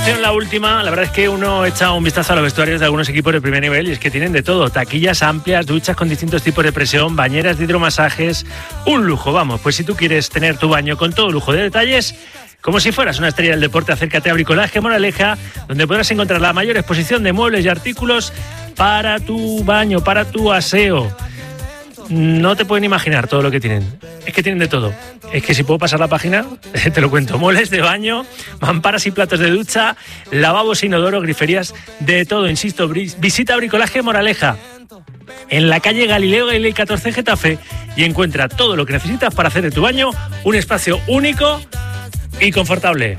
La última, la verdad es que uno echa un vistazo a los vestuarios de algunos equipos de primer nivel y es que tienen de todo: taquillas amplias, duchas con distintos tipos de presión, bañeras de hidromasajes, un lujo. Vamos, pues si tú quieres tener tu baño con todo lujo de detalles, como si fueras una estrella del deporte, acércate a Bricolaje Moraleja, donde podrás encontrar la mayor exposición de muebles y artículos para tu baño, para tu aseo. No te pueden imaginar todo lo que tienen. Es que tienen de todo. Es que si puedo pasar la página, te lo cuento. Muebles de baño, mamparas y platos de ducha, lavabos, inodoro, griferías, de todo. Insisto, visita Bricolaje Moraleja en la calle Galileo Galilei 14 Getafe y encuentra todo lo que necesitas para hacer de tu baño un espacio único y confortable.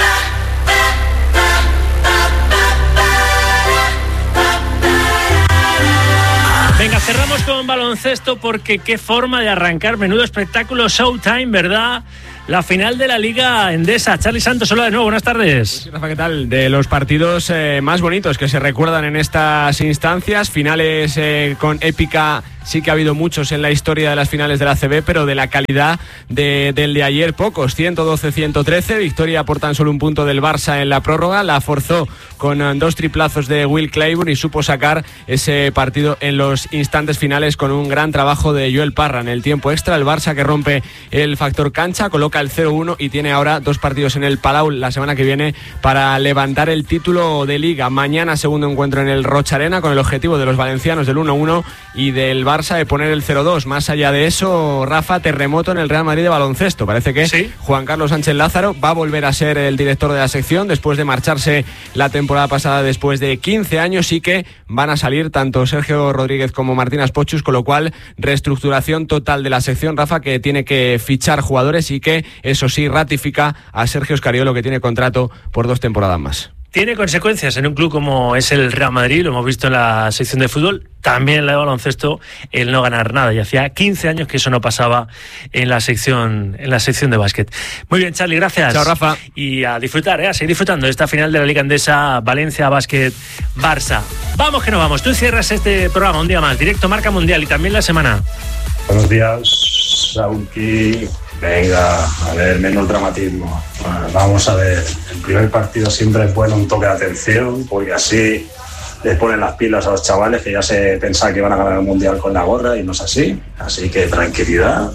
Venga, cerramos con baloncesto porque qué forma de arrancar, menudo espectáculo, Showtime, ¿verdad? La final de la Liga Endesa. Charly Santos, hola de nuevo, buenas tardes. Rafa, ¿qué tal? De los partidos más bonitos que se recuerdan en estas instancias, finales con épica. Sí que ha habido muchos en la historia de las finales de la ACB, pero de la calidad del de ayer pocos. 112-113, victoria por tan solo un punto del Barça en la prórroga. La forzó con 2 triplazos de Will Clyburn y supo sacar ese partido en los instantes finales con un gran trabajo de Joel Parra en el tiempo extra. El Barça que rompe el factor cancha, coloca el 0-1 y tiene ahora 2 partidos en el Palau la semana que viene para levantar el título de Liga. Mañana segundo encuentro en el Rocha Arena con el objetivo de los valencianos del 1-1 y del Barça de poner el 0-2. Más allá de eso, Rafa, terremoto en el Real Madrid de baloncesto. Parece que ¿sí? Juan Carlos Sánchez Lázaro va a volver a ser el director de la sección después de marcharse la temporada pasada después de 15 años y que van a salir tanto Sergio Rodríguez como Martínez Pochus, con lo cual reestructuración total de la sección, Rafa, que tiene que fichar jugadores y que, eso sí, ratifica a Sergio Scariolo, que tiene contrato por 2 temporadas más. Tiene consecuencias en un club como es el Real Madrid, lo hemos visto en la sección de fútbol, también en la de baloncesto, el no ganar nada. Y hacía 15 años que eso no pasaba en la sección de básquet. Muy bien, Charly, gracias. Chao, Rafa. Y a disfrutar, a seguir disfrutando de esta final de la Liga Endesa, Valencia Básquet Barça. Vamos que nos vamos. Tú cierras este programa un día más, directo Marca Mundial y también la semana. Buenos días, Sauki. Venga, a ver, menos dramatismo. Bueno, vamos a ver, el primer partido siempre es bueno un toque de atención, porque así les ponen las pilas a los chavales que ya se pensaba que iban a ganar el Mundial con la gorra y no es así. Así que tranquilidad.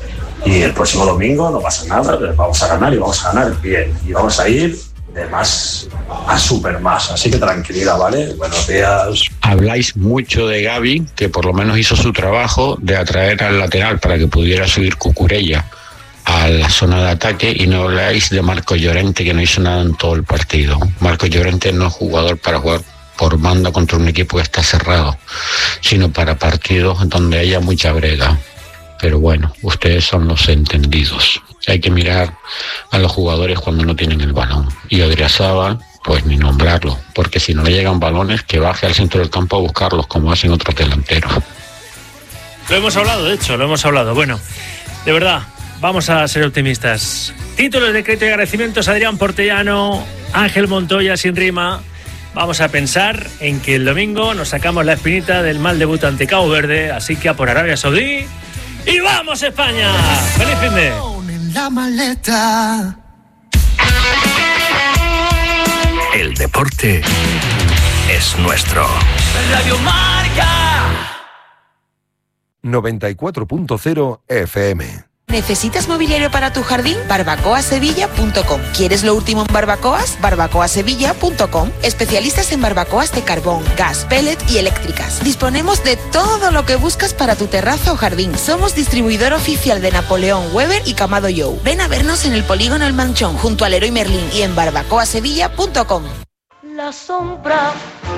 Y el próximo domingo no pasa nada, vamos a ganar y vamos a ganar bien. Y vamos a ir de más a súper más. Así que tranquilidad, ¿vale? Buenos días. Habláis mucho de Gavi, que por lo menos hizo su trabajo de atraer al lateral para que pudiera subir Cucurella a la zona de ataque, y no habláis de Marco Llorente, que no hizo nada en todo el partido. Marco Llorente no es jugador para jugar por banda contra un equipo que está cerrado, sino para partidos donde haya mucha brega. Pero bueno, ustedes son los entendidos. Hay que mirar a los jugadores cuando no tienen el balón. Y Odriozábal, pues ni nombrarlo, porque si no le llegan balones, que baje al centro del campo a buscarlos, como hacen otros delanteros. Lo hemos hablado, de hecho, lo hemos hablado. Bueno, de verdad, vamos a ser optimistas. Títulos de crédito y agradecimientos: Adrián Portellano, Ángel Montoya sin rima. Vamos a pensar en que el domingo nos sacamos la espinita del mal debut ante Cabo Verde, así que a por Arabia Saudí y ¡vamos España! ¡Feliz fin de! La maleta. El deporte es nuestro. Radio Marca 94.0 FM. ¿Necesitas mobiliario para tu jardín? barbacoasevilla.com. ¿Quieres lo último en barbacoas? barbacoasevilla.com. Especialistas en barbacoas de carbón, gas, pellet y eléctricas. Disponemos de todo lo que buscas para tu terraza o jardín. Somos distribuidor oficial de Napoleón, Weber y Camado Joe. Ven a vernos en el Polígono El Manchón, junto al Leroy Merlin, y en barbacoasevilla.com. La sombra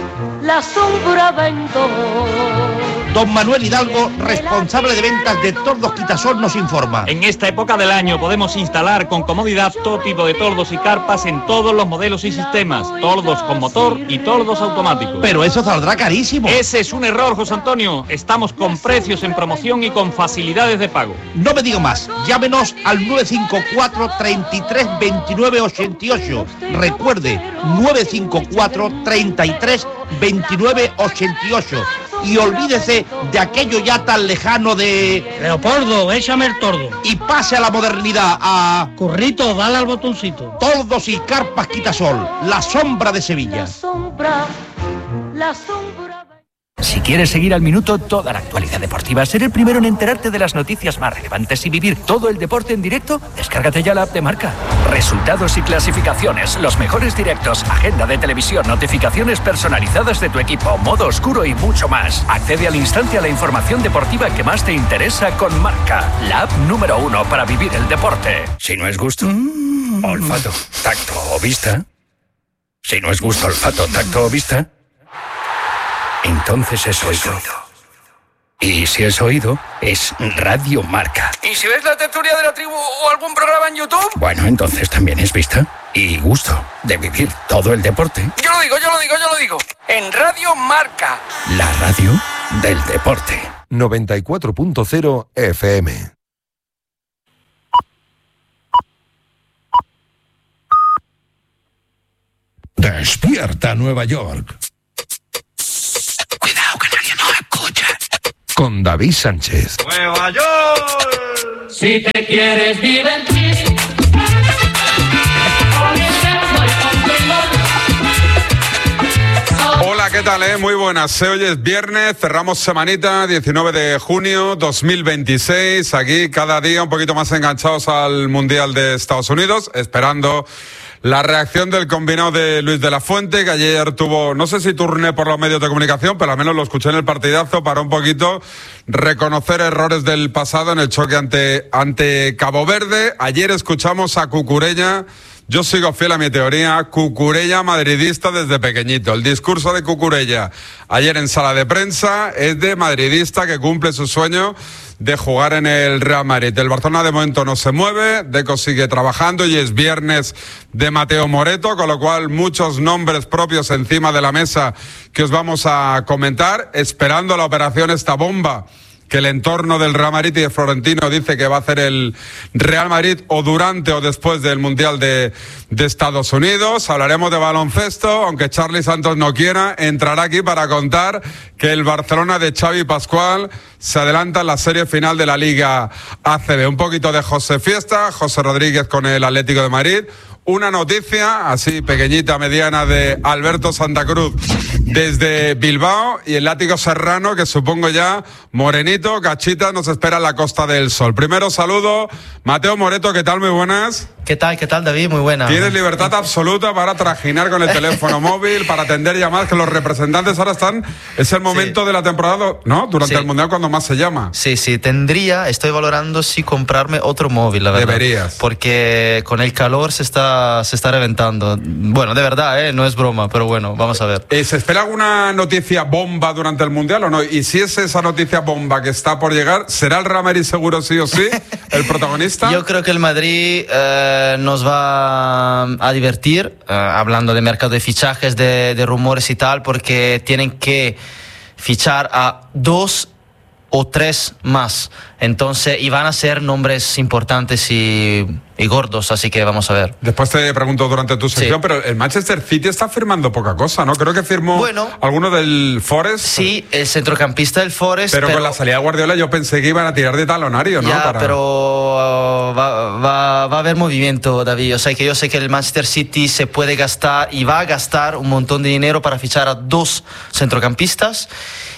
vendo. Don Manuel Hidalgo, responsable de ventas de Tordos Quitasol, nos informa. En esta época del año podemos instalar con comodidad todo tipo de tordos y carpas en todos los modelos y sistemas. Tordos con motor y tordos automáticos. Pero eso saldrá carísimo. Ese es un error, José Antonio. Estamos con precios en promoción y con facilidades de pago. No me digo más. Llámenos al 954 33 29 88. Recuerde, 954 33 29 88. y olvídese de aquello ya tan lejano de... Leopoldo, échame el tordo. Y pase a la modernidad, a... Currito, dale al botoncito. Toldos y carpas Quitasol, la sombra de Sevilla. La sombra. Si quieres seguir al minuto toda la actualidad deportiva, ser el primero en enterarte de las noticias más relevantes y vivir todo el deporte en directo, descárgate ya la app de Marca. Resultados y clasificaciones, los mejores directos, agenda de televisión, notificaciones personalizadas de tu equipo, modo oscuro y mucho más. Accede al instante a la información deportiva que más te interesa con Marca, la app número 1 para vivir el deporte. Si no es gusto, olfato, tacto o vista. Si no es gusto, olfato, tacto o vista, entonces es oído. Y si es oído, es Radio Marca. ¿Y si ves la tertulia de la tribu o algún programa en YouTube? Bueno, entonces también es vista y gusto de vivir todo el deporte. Yo lo digo. En Radio Marca. La radio del deporte. 94.0 FM. Despierta Nueva York. Cuidado que nadie nos escucha. Con David Sánchez. ¡Nueva York! Si te quieres divertir. Hola, ¿qué tal? Muy buenas. Hoy es viernes, cerramos semanita, 19 de junio 2026. Aquí cada día un poquito más enganchados al Mundial de Estados Unidos, esperando la reacción del combinado de Luis de la Fuente, que ayer tuvo, no sé si turné por los medios de comunicación, pero al menos lo escuché en el partidazo para un poquito reconocer errores del pasado en el choque ante Cabo Verde. Ayer escuchamos a Cucurella. Yo sigo fiel a mi teoría, Cucurella madridista desde pequeñito. El discurso de Cucurella ayer en sala de prensa es de madridista que cumple su sueño de jugar en el Real Madrid. El Barcelona de momento no se mueve, Deco sigue trabajando y es viernes de Mateo Moreto, con lo cual muchos nombres propios encima de la mesa que os vamos a comentar, esperando la operación esta bomba que el entorno del Real Madrid y de Florentino dice que va a hacer el Real Madrid o durante o después del Mundial de Estados Unidos. Hablaremos de baloncesto, aunque Charly Santos no quiera, entrará aquí para contar que el Barcelona de Xavi Pascual se adelanta en la serie final de la Liga ACB. Un poquito de José Fiesta, José Rodríguez con el Atlético de Madrid. Una noticia así pequeñita, mediana, de Alberto Santa Cruz desde Bilbao y el látigo serrano que supongo ya morenito, cachita, nos espera en la Costa del Sol. Primero saludo, Mateo Moreto, ¿qué tal? Muy buenas. ¿Qué tal, David? Muy buena. Tienes libertad absoluta para trajinar con el teléfono móvil, para atender llamadas, que los representantes ahora están, es el momento de la temporada, ¿no? Durante el Mundial cuando más se llama. Sí, estoy valorando si comprarme otro móvil, la verdad. Deberías. Porque con el calor se está reventando. Bueno, de verdad, no es broma, pero bueno, vamos a ver. ¿Se espera alguna noticia bomba durante el Mundial o no? Y si es esa noticia bomba que está por llegar, ¿será el Real Madrid seguro sí o sí el protagonista? Yo creo que el Madrid nos va a divertir, hablando de mercado de fichajes, de rumores y tal, porque tienen que fichar a 2 o 3 más. Entonces, y van a ser nombres importantes y gordos, así que vamos a ver. Después te pregunto durante tu sección, pero el Manchester City está firmando poca cosa, ¿no? Creo que firmó alguno del Forest. Sí, el centrocampista del Forest. Pero con la salida de Guardiola yo pensé que iban a tirar de talonario, ¿no? Pero va a haber movimiento, David. O sea, que yo sé que el Manchester City se puede gastar y va a gastar un montón de dinero para fichar a 2 centrocampistas.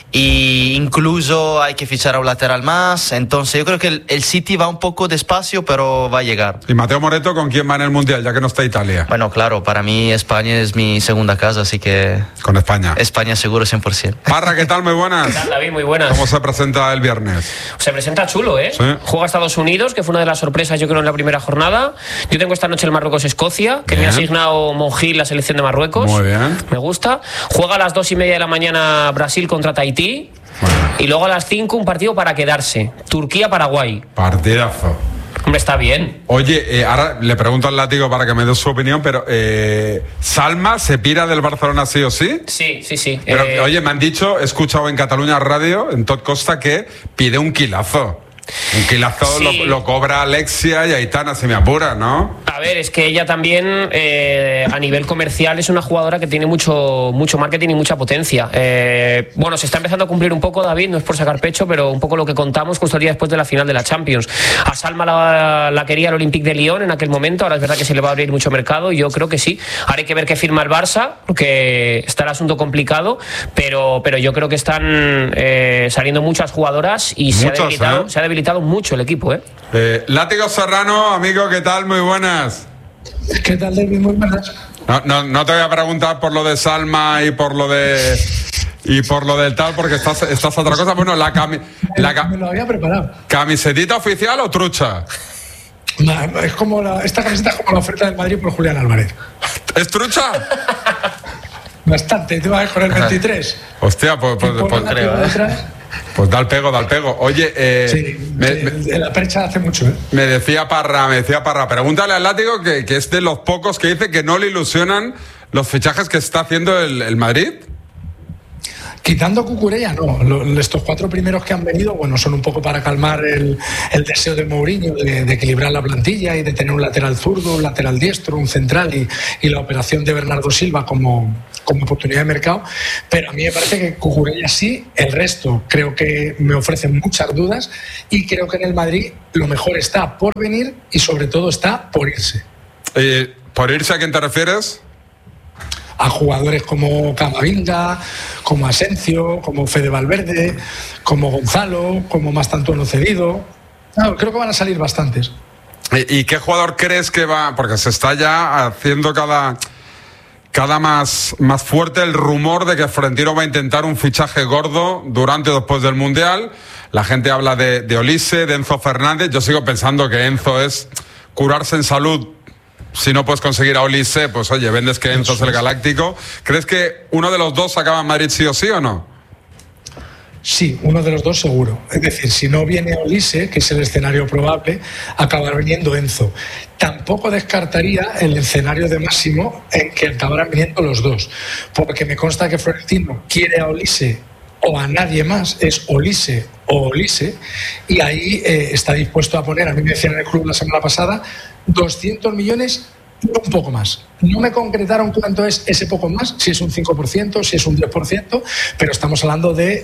Y incluso hay que fichar a un lateral más. Entonces yo creo que el City va un poco despacio, pero va a llegar. ¿Y Mateo Moreto con quién va en el Mundial, ya que no está Italia? Bueno, claro, para mí España es mi segunda casa, así que... Con España. España seguro 100%. Parra, ¿qué tal? Muy buenas. ¿Qué tal, David? Muy buenas. ¿Cómo se presenta el viernes? Se presenta chulo, ¿eh? Sí. Juega Estados Unidos, que fue una de las sorpresas yo creo en la primera jornada. Yo tengo esta noche el Marruecos-Escocia, que me ha asignado Monjil, la selección de Marruecos. Muy bien. Me gusta. Juega a las 2:30 de la mañana Brasil contra Tahití. Y luego a las 5 un partido para quedarse. Turquía-Paraguay. Partidazo. Hombre, está bien. Oye, ahora le pregunto al látigo para que me dé su opinión, pero ¿Salma se pira del Barcelona sí o sí? Sí. Pero, oye, me han dicho, he escuchado en Cataluña Radio, en Tot Costa, que pide un quilazo. Un kilazo Sí. lo cobra Alexia y Aitana, si me apura, ¿no? A ver, es que ella también a nivel comercial es una jugadora que tiene mucho marketing y mucha potencia. Bueno, se está empezando a cumplir un poco, David, no es por sacar pecho, pero un poco lo que contamos justo el día después de la final de la Champions. A Salma la quería el Olympique de Lyon en aquel momento, ahora es verdad que se le va a abrir mucho mercado y yo creo que sí. Ahora hay que ver qué firma el Barça, porque está el asunto complicado, pero yo creo que están saliendo muchas jugadoras y se ha debilitado mucho el equipo, Látigo Serrano, amigo, ¿qué tal? Muy buenas. ¿Qué tal, David? Muy buenas. No te voy a preguntar por lo de Salma y por lo del tal, porque estás a otra cosa. Bueno, me lo había preparado. ¿Camisetita oficial o trucha? No, es como esta camiseta es como la oferta del Madrid por Julián Álvarez. ¿Es trucha? Bastante, te vas con el 23. Hostia, pues creo. Pues da el pego. Oye, sí, la percha hace mucho, Me decía Parra, pregúntale al Látigo que es de los pocos que dice que no le ilusionan los fichajes que está haciendo el Madrid. Quitando Cucurella, no. Estos 4 primeros que han venido, bueno, son un poco para calmar el deseo de Mourinho de equilibrar la plantilla y de tener un lateral zurdo, un lateral diestro, un central y la operación de Bernardo Silva como oportunidad de mercado. Pero a mí me parece que Cucurella sí, el resto creo que me ofrecen muchas dudas y creo que en el Madrid lo mejor está por venir y sobre todo está por irse. ¿Por irse a quién te refieres? A jugadores como Camavinga, como Asencio, como Fede Valverde, como Gonzalo, como Mastantuono cedido. Creo que van a salir bastantes. ¿Y qué jugador crees que va? Porque se está ya haciendo cada más fuerte el rumor de que Florentino va a intentar un fichaje gordo durante o después del Mundial. La gente habla de Olise, de Enzo Fernández. Yo sigo pensando que Enzo es curarse en salud. Si no puedes conseguir a Olise, pues oye, vendes que Enzo es el galáctico. ¿Crees que uno de los dos acaba en Madrid sí o sí o no? Sí, uno de los dos seguro. Es decir, si no viene Olise, que es el escenario probable, acabará viniendo Enzo. Tampoco descartaría el escenario de Máximo en que acabarán viniendo los dos, porque me consta que Florentino quiere a Olise o a nadie más, es Olise o Olise, y ahí está dispuesto a poner, a mí me decían en el club la semana pasada, 200 millones y un poco más. No me concretaron cuánto es ese poco más, si es un 5%, si es un 10%, pero estamos hablando de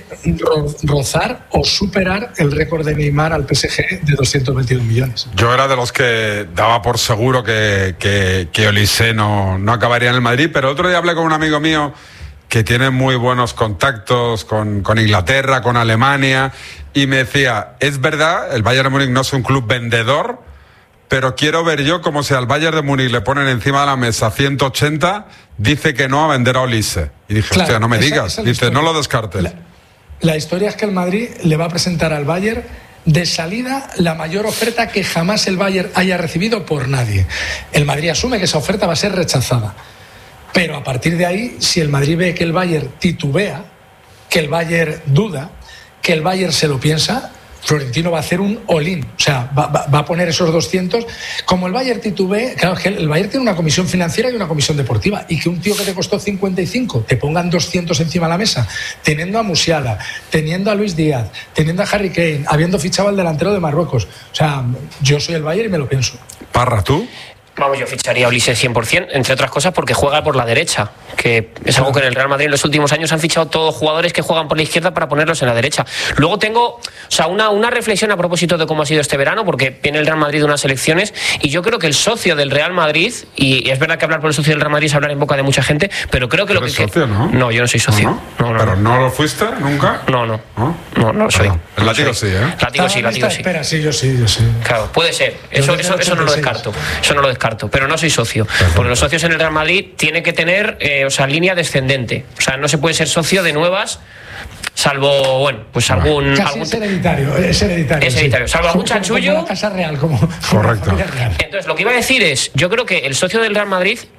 rozar o superar el récord de Neymar al PSG de 222 millones. Yo era de los que daba por seguro que Olise no acabaría en el Madrid, pero otro día hablé con un amigo mío que tiene muy buenos contactos con Inglaterra, con Alemania, y me decía, es verdad, el Bayern de Múnich no es un club vendedor, pero quiero ver yo como si al Bayern de Múnich le ponen encima de la mesa 180, dice que no a vender a Olise. Y dije, claro, hostia, no me digas, dice, no lo descartes. La historia es que el Madrid le va a presentar al Bayern de salida la mayor oferta que jamás el Bayern haya recibido por nadie. El Madrid asume que esa oferta va a ser rechazada. Pero a partir de ahí, si el Madrid ve que el Bayern titubea, que el Bayern duda, que el Bayern se lo piensa, Florentino va a hacer un all-in. O sea, va a poner esos 200. Como el Bayern titubee, claro, es que el Bayern tiene una comisión financiera y una comisión deportiva. Y que un tío que te costó 55 te pongan 200 encima de la mesa, teniendo a Musiala, teniendo a Luis Díaz, teniendo a Harry Kane, habiendo fichado al delantero de Marruecos. O sea, yo soy el Bayern y me lo pienso. Parra, ¿tú? Vamos, yo ficharía a Ulises 100%, entre otras cosas porque juega por la derecha, que es algo que en el Real Madrid en los últimos años han fichado todos jugadores que juegan por la izquierda para ponerlos en la derecha. Luego tengo una reflexión a propósito de cómo ha sido este verano, porque viene el Real Madrid de unas elecciones y yo creo que el socio del Real Madrid, y es verdad que hablar por el socio del Real Madrid es hablar en boca de mucha gente, pero creo que lo que... socio, ¿no? No, yo no soy socio. ¿No? ¿Pero no lo fuiste nunca? No lo soy. El Látigo sí, ¿eh? Látigo sí. Espera, sí, yo sí. Claro, puede ser. Eso no lo descarto. Eso no lo descarto, pero no soy socio. Porque los socios en el Real Madrid tienen que tener línea descendente. O sea, no se puede ser socio de nuevas, salvo, bueno, pues algún... Es hereditario. Salvo algún chanchullo. Como la Casa Real, como correcto. la Real. Entonces, lo que iba a decir es, yo creo que el socio del Real Madrid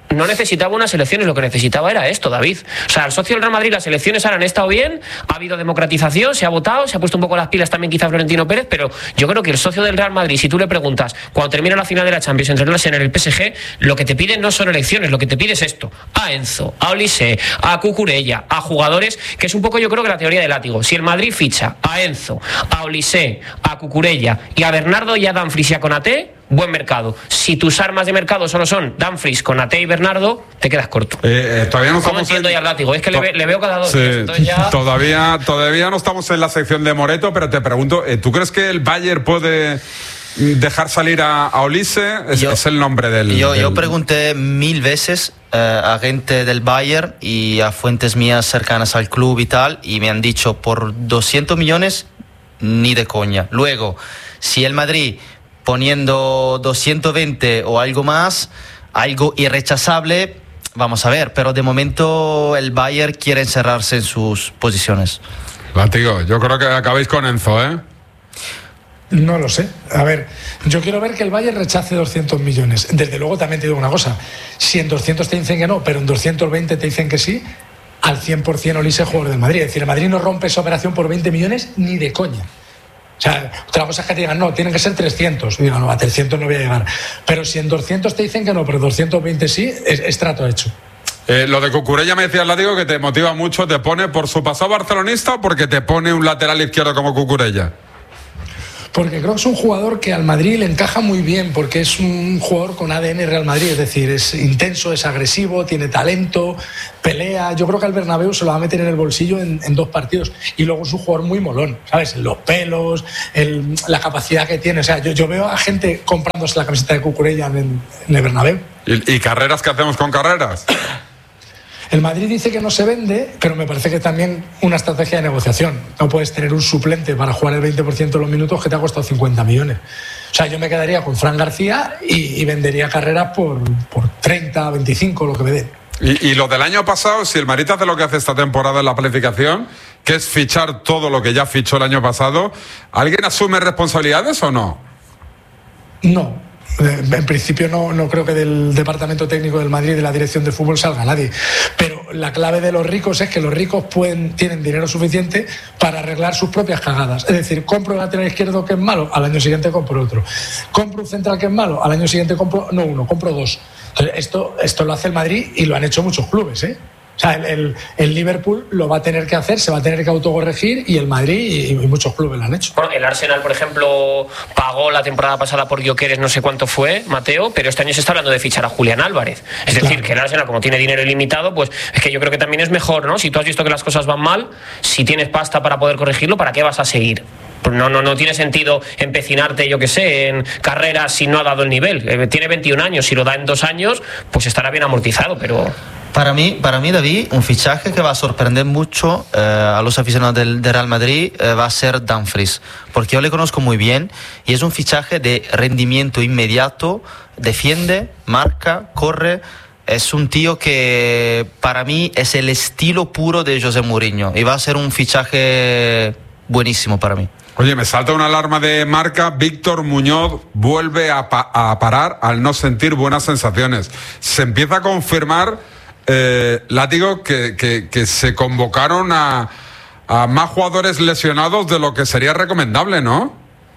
no necesitaba unas elecciones, lo que necesitaba era esto, David. O sea, el socio del Real Madrid, las elecciones ahora han estado bien, ha habido democratización, se ha votado, se ha puesto un poco las pilas también quizá Florentino Pérez, pero yo creo que el socio del Real Madrid, si tú le preguntas, cuando termina la final de la Champions entre el Arsenal y el PSG, lo que te piden no son elecciones, lo que te pide es esto: a Enzo, a Olise, a Cucurella, a jugadores, que es un poco yo creo que la teoría del látigo. Si el Madrid ficha a Enzo, a Olise, a Cucurella y a Bernardo y a Dumfries y a Konaté, buen mercado. Si tus armas de mercado solo son Dumfries, Konaté y Bernardo, te quedas corto. Todavía no ¿Cómo entiendo ya el látigo? Es que le veo cada 2 días. Entonces ya... Todavía no estamos en la sección de Moreto, pero te pregunto, ¿tú crees que el Bayern puede dejar salir a Olise? Es el nombre del... Yo pregunté 1000 veces a gente del Bayern y a fuentes mías cercanas al club y tal, y me han dicho, por 200 millones, ni de coña. Luego, si el Madrid, poniendo 220 o algo más, algo irrechazable, vamos a ver, pero de momento el Bayern quiere encerrarse en sus posiciones. Látigo, yo creo que acabáis con Enzo, ¿eh? No lo sé. A ver, yo quiero ver que el Bayern rechace 200 millones. Desde luego también te digo una cosa. Si en 200 te dicen que no, pero en 220 te dicen que sí, al 100% Olise es jugador del Madrid. Es decir, el Madrid no rompe esa operación por 20 millones ni de coña. O sea, otra cosa es que te digan, no, tienen que ser 300. Y digo, no, a 300 no voy a llegar. Pero si en 200 te dicen que no, pero 220 sí, es trato hecho. Lo de Cucurella me decías, Látigo, que te motiva mucho. ¿Te pone por su pasado barcelonista o porque te pone un lateral izquierdo como Cucurella? Porque creo que es un jugador que al Madrid le encaja muy bien, porque es un jugador con ADN Real Madrid, es decir, es intenso, es agresivo, tiene talento, pelea. Yo creo que al Bernabéu se lo va a meter en el bolsillo en 2 partidos. Y luego es un jugador muy molón, ¿sabes? Los pelos, la capacidad que tiene. O sea, yo veo a gente comprándose la camiseta de Cucurella en el Bernabéu. ¿Y carreras? ¿Qué hacemos con carreras? El Madrid dice que no se vende, pero me parece que también una estrategia de negociación. No puedes tener un suplente para jugar el 20% de los minutos que te ha costado 50 millones. O sea, yo me quedaría con Fran García y vendería carreras por 30, 25, lo que me dé. Y lo del año pasado, si el Madrid hace lo que hace esta temporada en la planificación, que es fichar todo lo que ya fichó el año pasado, ¿alguien asume responsabilidades o no? No. En principio no creo que del departamento técnico del Madrid, de la dirección de fútbol, salga nadie. Pero la clave de los ricos es que los ricos tienen dinero suficiente para arreglar sus propias cagadas. Es decir, compro un lateral izquierdo que es malo, al año siguiente compro otro. Compro un central que es malo, al año siguiente compro 2. Entonces, esto lo hace el Madrid y lo han hecho muchos clubes, ¿eh? O sea, el Liverpool lo va a tener que hacer, se va a tener que autocorregir, y el Madrid y muchos clubes lo han hecho. Bueno, el Arsenal, por ejemplo, pagó la temporada pasada por Gyökeres, no sé cuánto fue, Mateo, pero este año se está hablando de fichar a Julián Álvarez. Es decir, que el Arsenal, como tiene dinero ilimitado, pues es que yo creo que también es mejor, ¿no? Si tú has visto que las cosas van mal, si tienes pasta para poder corregirlo, ¿para qué vas a seguir? No tiene sentido empecinarte, yo que sé, en carreras si no ha dado el nivel. Tiene 21 años, si lo da en 2 años, pues estará bien amortizado, pero... Para mí, David, un fichaje que va a sorprender mucho a los aficionados del Real Madrid va a ser Dumfries, porque yo le conozco muy bien y es un fichaje de rendimiento inmediato, defiende, marca, corre. Es un tío que para mí es el estilo puro de José Mourinho y va a ser un fichaje buenísimo para mí. Oye, me salta una alarma de marca. Víctor Muñoz vuelve a parar al no sentir buenas sensaciones. Se empieza a confirmar, Látigo, que se convocaron a más jugadores lesionados de lo que sería recomendable, ¿no?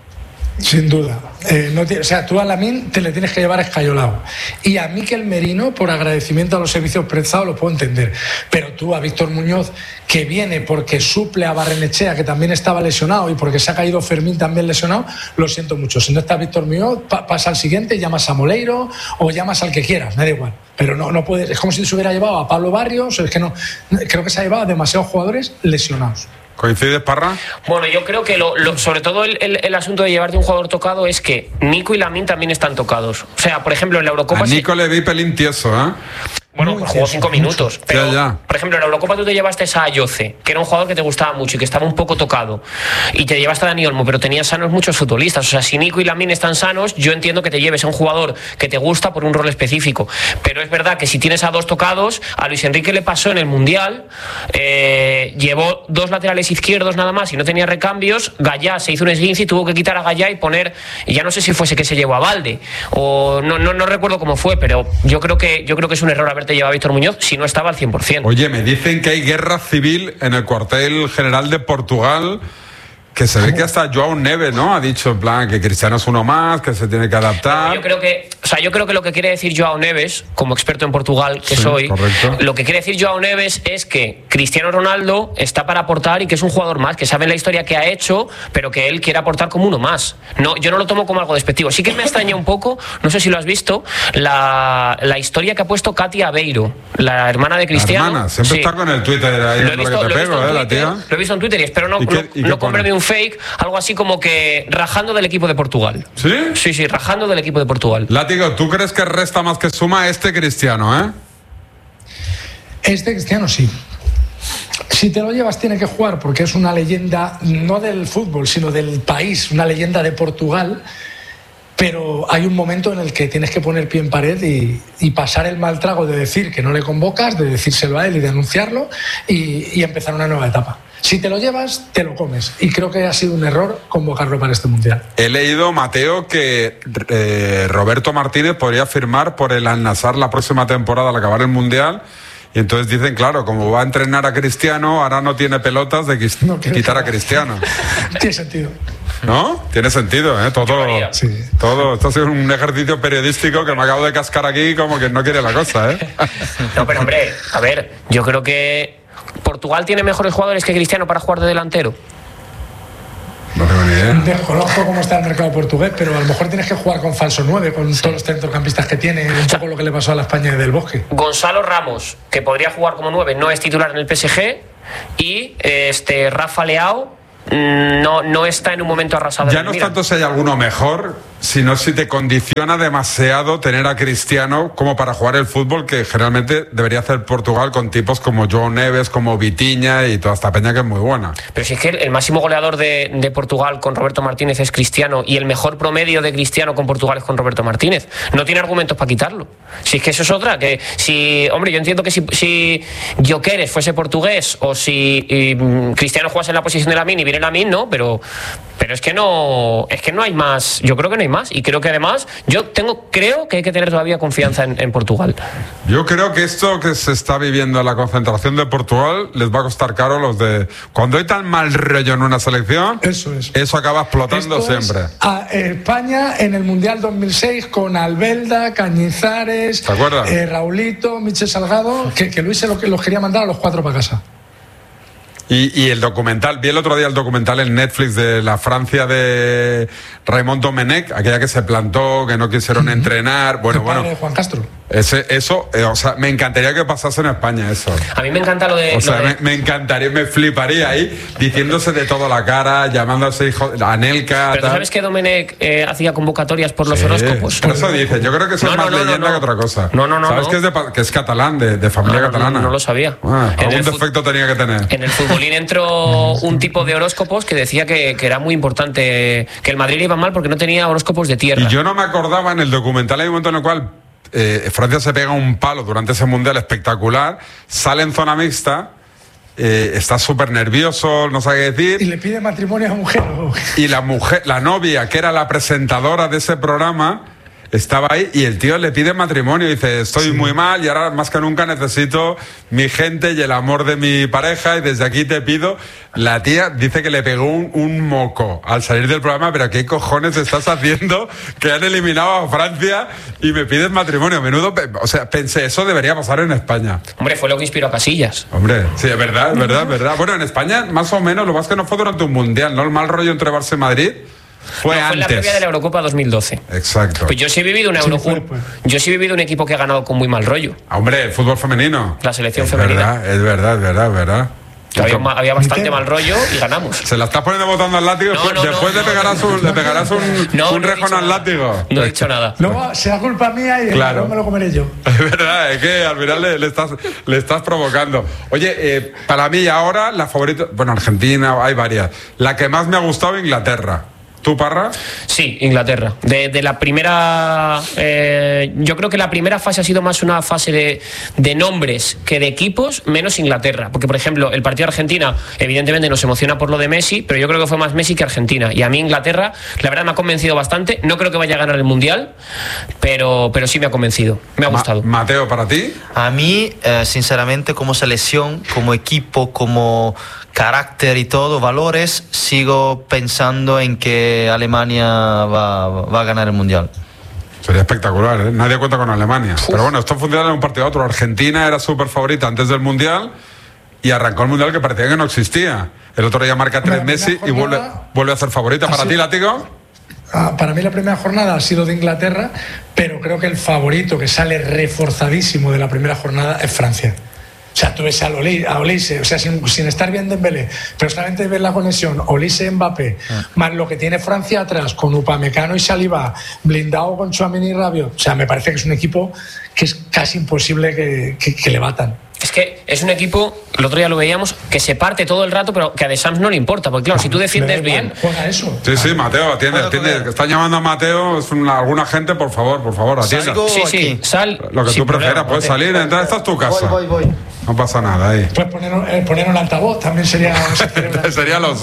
Sin duda. O sea, tú a Lamine te le tienes que llevar escayolado. Y a Mikel Merino, por agradecimiento a los servicios prestados, lo puedo entender. Pero tú a Víctor Muñoz, que viene porque suple a Barrenechea, que también estaba lesionado, y porque se ha caído Fermín también lesionado, lo siento mucho. Si no está Víctor Muñoz, pasa al siguiente, llamas a Moleiro o llamas al que quieras, me da igual. Pero no puedes. Es como si se hubiera llevado a Pablo Barrios. Es que no. Creo que se ha llevado a demasiados jugadores lesionados. ¿Coincides, Parra? Bueno, yo creo que sobre todo el asunto de llevarte un jugador tocado es que Nico y Lamine también están tocados. O sea, por ejemplo, en la Eurocopa... A Nico le vi pelín tieso, ¿eh? Bueno, pues jugó 5 minutos. Pero, por ejemplo, en la Eurocopa tú te llevaste a Ayoce, que era un jugador que te gustaba mucho y que estaba un poco tocado. Y te llevaste a Dani Olmo, pero tenías sanos muchos futbolistas. O sea, si Nico y Lamine están sanos, yo entiendo que te lleves a un jugador que te gusta por un rol específico. Pero es verdad que si tienes a 2 tocados, a Luis Enrique le pasó en el Mundial, llevó 2 laterales izquierdos nada más y no tenía recambios. Gallá se hizo un esguince y tuvo que quitar a Gallá y poner, y ya no sé si fuese que se llevó a Valde, o no recuerdo cómo fue, pero yo creo que es un error haberte llevado a Víctor Muñoz si no estaba al 100%. Oye, me dicen que hay guerra civil en el cuartel general de Portugal, que se ve que hasta Joao Neves, ¿no? Ha dicho en plan que Cristiano es uno más, que se tiene que adaptar. Yo creo que lo que quiere decir Joao Neves, como experto en Portugal que soy, correcto. Lo que quiere decir Joao Neves es que Cristiano Ronaldo está para aportar y que es un jugador más, que sabe la historia que ha hecho, pero que él quiere aportar como uno más. No, yo no lo tomo como algo despectivo. Sí que me extraña un poco, no sé si lo has visto, la historia que ha puesto Katia Aveiro, la hermana de Cristiano. La hermana, siempre está con el Twitter ahí, lo he visto en Twitter y espero no comprarme un fake, algo así como que rajando del equipo de Portugal. ¿Sí? Sí, rajando del equipo de Portugal. Látigo, ¿tú crees que resta más que suma este Cristiano, Este Cristiano sí. Si te lo llevas tiene que jugar porque es una leyenda no del fútbol, sino del país, una leyenda de Portugal. Pero hay un momento en el que tienes que poner pie en pared y pasar el mal trago de decir que no le convocas, de decírselo a él y denunciarlo y empezar una nueva etapa. Si te lo llevas, te lo comes. Y creo que ha sido un error convocarlo para este Mundial. He leído, Mateo, que Roberto Martínez podría firmar por el Al-Nassr la próxima temporada al acabar el Mundial. Y entonces dicen, claro, como va a entrenar a Cristiano, ahora no tiene pelotas de quitar a Cristiano. Tiene sentido. ¿No? Tiene sentido, Todo. Esto ha sido un ejercicio periodístico que me acabo de cascar aquí como que no quiere la cosa, No, pero hombre, a ver, yo creo que Portugal tiene mejores jugadores que Cristiano para jugar de delantero. No tengo ni idea. Desconozco cómo está el mercado portugués, pero a lo mejor tienes que jugar con falso 9, con todos los centrocampistas que tiene, un poco lo que le pasó a la España del Bosque. Gonzalo Ramos, que podría jugar como 9, no es titular en el PSG, y Rafa Leao no está en un momento arrasado. Ya no es tanto si hay alguno mejor, sino si te condiciona demasiado tener a Cristiano como para jugar el fútbol que generalmente debería hacer Portugal con tipos como Joao Neves, como Vitinha y toda esta peña que es muy buena. Pero si es que el máximo goleador de Portugal con Roberto Martínez es Cristiano y el mejor promedio de Cristiano con Portugal es con Roberto Martínez. No tiene argumentos para quitarlo. Si es que eso es otra, que si, hombre, yo entiendo que si Gyökeres fuese portugués o si Cristiano jugase en la posición de Lamine y viene Lamine, no, pero es que no hay más. Yo creo que no hay más y creo que además creo que hay que tener todavía confianza en Portugal. Yo creo que esto que se está viviendo en la concentración de Portugal les va a costar caro los de cuando hay tan mal rollo en una selección. Eso acaba explotando esto siempre. A España en el Mundial 2006 con Albelda, Cañizares, ¿te acuerdas? Raulito, Michel Salgado, que Luis los quería mandar a los 4 para casa. Y el documental, vi el otro día el documental en Netflix de la Francia de Raymond Domenech, aquella que se plantó, que no quisieron entrenar. Bueno, de Juan Castro. O sea, me encantaría que pasase en España eso. A mí me encanta lo de... me encantaría, me fliparía ahí, diciéndose de todo la cara, llamándose hijo, a Anelka. Pero ¿tú sabes que Domenech hacía convocatorias por los horóscopos? Pero eso dice, yo creo que eso es más leyenda que otra cosa. ¿Sabes que es catalán, de familia catalana? No lo sabía. Algún defecto tenía que tener. En el futbolín entró un tipo de horóscopos que decía que era muy importante, que el Madrid le iba mal porque no tenía horóscopos de tierra. Y yo no me acordaba, en el documental hay un momento en el cual Francia se pega un palo durante ese mundial espectacular, sale en zona mixta, está súper nervioso, no sabe qué decir. Y le pide matrimonio a mujer. Y la novia, que era la presentadora de ese programa, estaba ahí y el tío le pide matrimonio y dice, estoy muy mal y ahora más que nunca necesito mi gente y el amor de mi pareja y desde aquí te pido. La tía dice que le pegó un moco al salir del programa, pero ¿qué cojones estás haciendo? Que han eliminado a Francia y me pides matrimonio. Menudo, o sea, pensé, eso debería pasar en España. Hombre, fue lo que inspiró a Casillas. Hombre, sí, es verdad. Bueno, en España más o menos, lo más que no fue durante un mundial, ¿no? El mal rollo entre Barça y Madrid. Fue en la previa de la Eurocopa 2012. Exacto. Pues yo sí he vivido yo sí he vivido un equipo que ha ganado con muy mal rollo. Hombre, el fútbol femenino. La selección femenina. Es verdad. Había bastante mal rollo y ganamos. Se la estás poniendo botando al látigo. Después le pegarás un rejón al látigo. No he dicho nada. Luego será culpa mía y claro, me lo comeré yo. Es verdad, es que al final le estás provocando. Oye, para mí ahora la favorita, bueno, Argentina, hay varias. La que más me ha gustado, Inglaterra. ¿Tú, Parra? Sí, Inglaterra. De la primera... yo creo que la primera fase ha sido más una fase de nombres que de equipos, menos Inglaterra. Porque, por ejemplo, el partido de Argentina, evidentemente nos emociona por lo de Messi, pero yo creo que fue más Messi que Argentina. Y a mí Inglaterra, la verdad, me ha convencido bastante. No creo que vaya a ganar el Mundial, pero sí me ha convencido. Me ha gustado. Mateo, ¿para ti? A mí, sinceramente, como selección, como equipo, como carácter y todo, valores, sigo pensando en que Alemania va a ganar el Mundial. Sería espectacular, ¿eh? Nadie cuenta con Alemania. Pero bueno, esto funciona de un partido a otro. Argentina era súper favorita antes del Mundial y arrancó el Mundial que parecía que no existía. El otro día marca 3 Messi y vuelve a ser favorita. ¿Para ti, Látigo? Para mí la primera jornada ha sido de Inglaterra, pero creo que el favorito que sale reforzadísimo de la primera jornada es Francia. O sea, tú ves a Olise, o sea, sin estar bien Dembélé, pero solamente ves la conexión Olise-Mbappé, más lo que tiene Francia atrás con Upamecano y Saliba, blindado con Tchouaméni y Rabiot. O sea, me parece que es un equipo que es casi imposible que le batan. Es que es un equipo, el otro día lo veíamos, que se parte todo el rato, pero que a Deschamps no le importa, porque claro, si tú defiendes bien... Eso. Sí, Mateo, atiende. Están llamando a Mateo, es alguna gente, por favor, atienda. Sí, sal. Lo que tú prefieras, puedes salir, entrar, esta es tu casa. Voy. No pasa nada ahí. Pues poner un altavoz también sería... Sería lo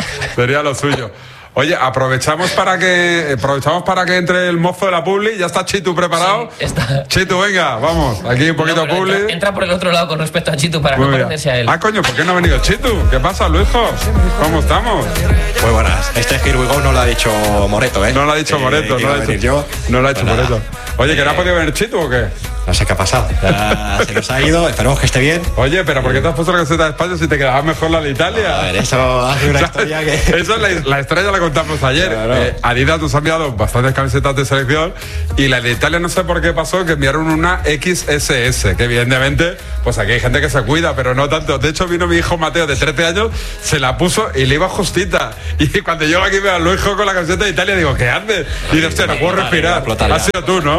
suyo. Oye, aprovechamos para que entre el mozo de la publi. ¿Ya está Chitu preparado? Sí, está. Chitu, venga, vamos. Aquí un poquito publi. Entra por el otro lado con respecto a Chitu para no parecerse a él. Coño, ¿por qué no ha venido Chitu? ¿Qué pasa, Luisjo? ¿Cómo estamos? Muy buenas. Here we go no lo ha dicho Moreto, ¿eh? No lo ha dicho Moreto, no lo ha dicho Moreto. Oye, ¿que no ha podido venir Chitu o qué? No sé qué ha pasado. Ya se nos ha ido, esperemos que esté bien. Oye, pero ¿por qué te has puesto la camiseta de España si te quedaba mejor la de Italia? A ver, eso hace una historia que... Esa es la historia, ya la contamos ayer. Claro. Adidas nos ha enviado bastantes camisetas de selección y la de Italia no sé por qué pasó, que enviaron una XSS, que evidentemente, pues aquí hay gente que se cuida, pero no tanto. De hecho, vino mi hijo Mateo de 13 años, se la puso y le iba justita. Y cuando llego aquí veo a Luisjo con la camiseta de Italia, digo, ¿qué haces? Y digo, hostia, no puedo respirar. Has sido tú, ¿no?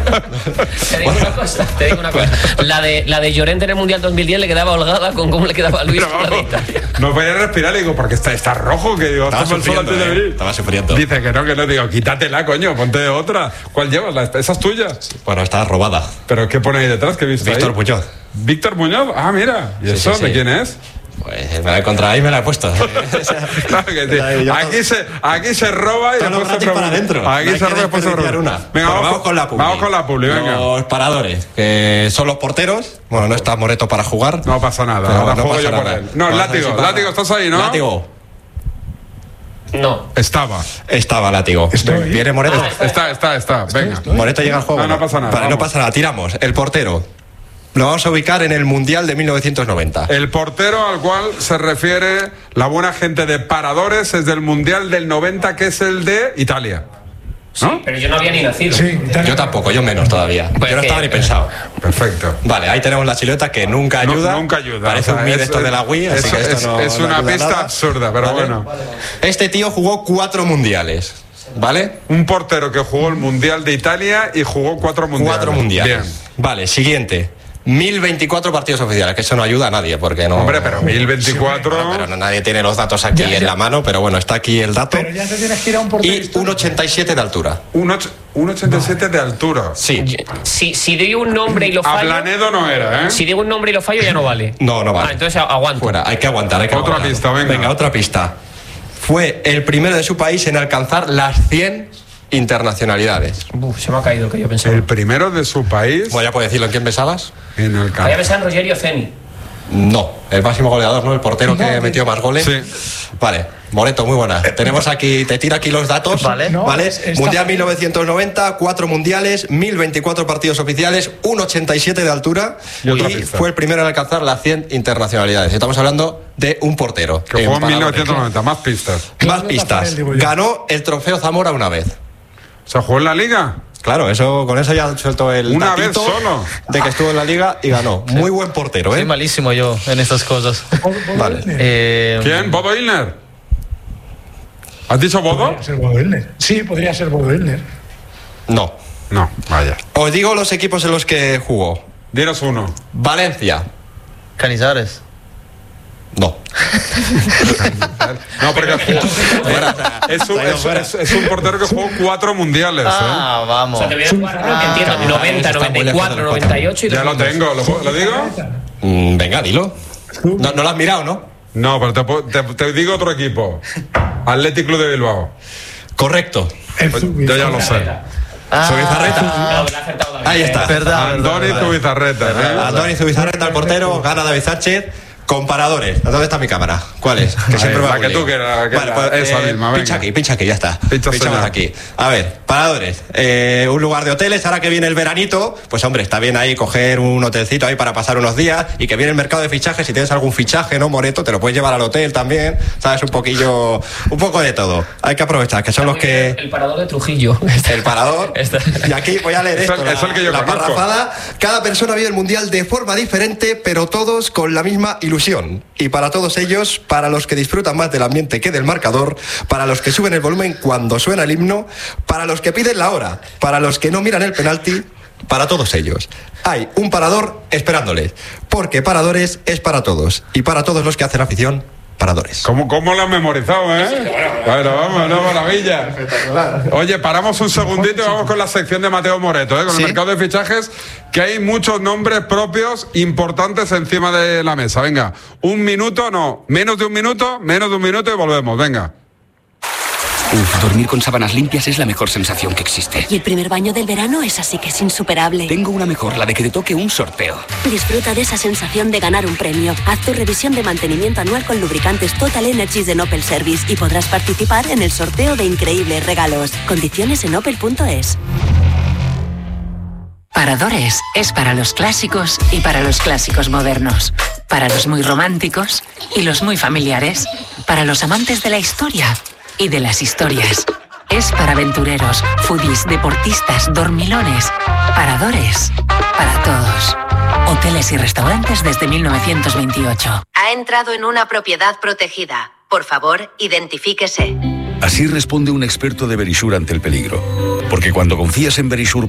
Te digo una cosa. La de Llorente en el Mundial 2010 le quedaba holgada con cómo le quedaba a Luis. No podía respirar, le digo, porque está rojo, que digo, estaba sufriendo, estaba sufriendo. Dice que no, digo, quítatela, coño, ponte otra. ¿Cuál llevas? ¿Esa es tuya? Bueno, está robada. ¿Pero qué pone ahí detrás? ¿Qué viste Víctor ahí? Muñoz. ¿Víctor Muñoz? Ah, mira. ¿Y eso de quién es? Pues me la he encontrado ahí y me la he puesto. Claro que sí. Aquí se roba y después se para adentro. Aquí se roba y después se roba. Venga, vamos con la publi. Vamos con la publi, venga. Los paradores, que son los porteros. Bueno, no está Moreto para jugar. No pasa nada. Ahora juego yo por él. No, Látigo, ¿estás ahí, no? Látigo. No. Estaba Látigo. ¿Viene Moreto? Está. Venga. Moreto llega al juego. No pasa nada. Vale, no pasa nada. Tiramos. El portero. Lo vamos a ubicar en el Mundial de 1990. El portero al cual se refiere la buena gente de paradores es del Mundial del 90, que es el de Italia. ¿No? Sí, pero yo no había ni nacido. Sí, yo tampoco, yo menos todavía. Pues yo no estaba ni pensado. Perfecto. Vale, ahí tenemos la silueta que nunca ayuda. Nunca ayuda. Parece un mid esto de la Wii, así que esto no es una pista nada. absurda, pero ¿vale? Bueno. Este tío jugó 4 mundiales. ¿Vale? Un portero que jugó el Mundial de Italia y jugó 4 mundiales. 4 mundiales. Bien. Vale, siguiente. 1024 partidos oficiales, que eso no ayuda a nadie, porque no... Hombre, pero 1024... Pero nadie tiene los datos aquí en la mano, pero bueno, está aquí el dato. Pero ya te tienes que ir a un portero. Y un 87 de altura. Un 87 de altura. Sí. Si digo un nombre y lo fallo... Ablanedo no era, ¿eh? Si digo un nombre y lo fallo ya no vale. No vale. Entonces aguanto. Fuera, hay que aguantar. Otra pista, venga. Venga, otra pista. Fue el primero de su país en alcanzar las 100 internacionalidades. Se me ha caído que yo pensaba. El primero de su país. Bueno, ya puedes decirlo. ¿En quién pensabas? En el campo. Había pensado en Rogerio Ceni. No, el máximo goleador, ¿no? El portero que metió más goles. Sí. Vale, Moreto, muy buena. Tenemos aquí, te tiro aquí los datos. Vale. Mundial 1990, 4 mundiales, 1024 partidos oficiales, 1,87 de altura y fue el primero en alcanzar las 100 internacionalidades. Estamos hablando de un portero. Que jugó en 1990, más pistas. Más pistas. Ganó el trofeo Zamora una vez. ¿Se jugó en la Liga? Claro, con eso ya suelto el Una vez datito solo. de que estuvo en la Liga y ganó. Muy buen portero, ¿eh? Soy malísimo yo en estas cosas. Vale. ¿Quién? ¿Bodo Illner? ¿Has dicho Bodo? Podría ser Bodo Illner. Sí, podría ser Bodo Illner. No, vaya. Os digo los equipos en los que jugó. Dinos uno. Valencia. Canizares. No. No, porque es un portero que jugó 4 mundiales. Vamos. O sea, te voy a jugar, que entiendo, 90, 94, 98 y Ya lo tengo, ¿lo digo? Venga, dilo. No lo has mirado, ¿no? No, pero te digo otro equipo. Athletic Club de Bilbao. Correcto. Yo ya lo sé. Zubizarreta. Ahí está. Andoni Zubizarreta. Andoni Zubizarreta, el portero, gana David Sánchez. Comparadores. ¿Dónde está mi cámara? ¿Cuál es? Que siempre la que tú quieras. Vale, pues, esa misma, pincha aquí, ya está. Pinchamos aquí. A ver, paradores. Un lugar de hoteles. Ahora que viene el veranito, pues hombre, está bien ahí coger un hotelcito ahí para pasar unos días. Y que viene el mercado de fichajes. Si tienes algún fichaje, ¿no, Moreto? Te lo puedes llevar al hotel también. ¿Sabes? Un poco de todo. Hay que aprovechar, que son los que... El parador de Trujillo. El parador. Y aquí voy a leer esto. Es el que yo la conozco. parrafada. Cada persona vive el mundial de forma diferente, pero todos con la misma ilusión. Y para todos ellos, para los que disfrutan más del ambiente que del marcador, para los que suben el volumen cuando suena el himno, para los que piden la hora, para los que no miran el penalti, para todos ellos. Hay un parador esperándoles, porque paradores es para todos. Y para todos los que hacen afición, paradores. ¿Cómo lo has memorizado, Bueno, vamos, no, maravilla. Oye, paramos un segundito y vamos con la sección de Mateo Moreto, con el mercado de fichajes, que hay muchos nombres propios importantes encima de la mesa. Venga, menos de un minuto y volvemos, venga. Dormir con sábanas limpias es la mejor sensación que existe. Y el primer baño del verano es así que es insuperable. Tengo una mejor, la de que te toque un sorteo. Disfruta de esa sensación de ganar un premio. Haz tu revisión de mantenimiento anual con lubricantes Total Energies de Opel Service y podrás participar en el sorteo de increíbles regalos. Condiciones en opel.es. Paradores es para los clásicos y para los clásicos modernos. Para los muy románticos y los muy familiares. Para los amantes de la historia y de las historias. Es para aventureros, foodies, deportistas, dormilones. Paradores para todos. Hoteles y restaurantes desde 1928. Ha entrado en una propiedad protegida. Por favor, identifíquese. Así responde un experto de Verisur ante el peligro. Porque cuando confías en Verisur